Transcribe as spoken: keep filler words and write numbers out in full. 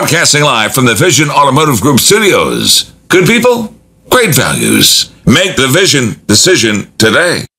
Broadcasting live from the Vision Automotive Group studios. Good people, great values. Make the Vision decision today.